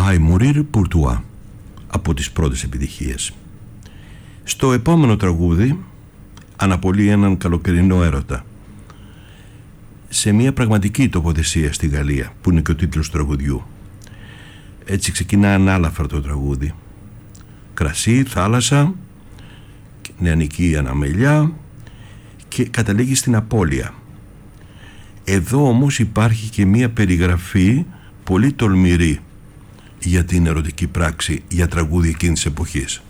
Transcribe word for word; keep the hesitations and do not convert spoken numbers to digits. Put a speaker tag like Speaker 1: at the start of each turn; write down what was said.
Speaker 1: I mourir pour toi, από τις πρώτες επιτυχίες. Στο επόμενο τραγούδι αναπολύει έναν καλοκαιρινό έρωτα σε μια πραγματική τοποθεσία στη Γαλλία, που είναι και ο τίτλος του τραγουδιού. Έτσι ξεκινά ανάλαφρα το τραγούδι. Κρασί, θάλασσα, νεανική αναμελιά και καταλήγει στην απώλεια. Εδώ όμως υπάρχει και μια περιγραφή πολύ τολμηρή για την ερωτική πράξη, για τραγούδι εκείνης της εποχής.